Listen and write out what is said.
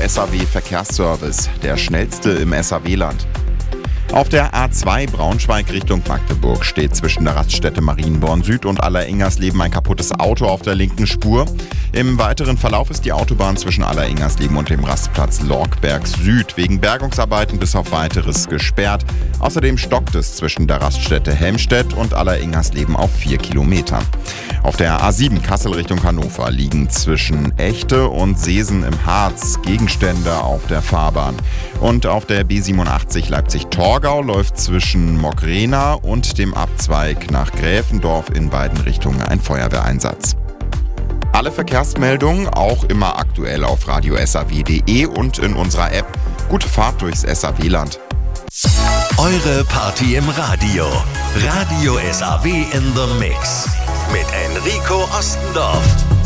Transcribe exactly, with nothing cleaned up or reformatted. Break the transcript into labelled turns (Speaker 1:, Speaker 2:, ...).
Speaker 1: S A W Verkehrsservice, der schnellste im S A W-Land. Auf der A zwei Braunschweig Richtung Magdeburg steht zwischen der Raststätte Marienborn Süd und Alleringers-Leben ein kaputtes Auto auf der linken Spur. Im weiteren Verlauf ist die Autobahn zwischen Alleringers-Leben und dem Rastplatz Lorgberg Süd wegen Bergungsarbeiten bis auf Weiteres gesperrt. Außerdem stockt es zwischen der Raststätte Helmstedt und Alleringers-Leben auf vier Kilometern. Auf der A sieben Kassel Richtung Hannover liegen zwischen Echte und Seesen im Harz Gegenstände auf der Fahrbahn. Und auf der B siebenundachtzig Leipzig-Torgau läuft zwischen Mogrena und dem Abzweig nach Gräfendorf in beiden Richtungen ein Feuerwehreinsatz. Alle Verkehrsmeldungen auch immer aktuell auf radio S A W punkt de und in unserer App. Gute Fahrt durchs S A W-Land.
Speaker 2: Eure Party im Radio. Radio S A W in the Mix. Mit Enrico Ostendorf.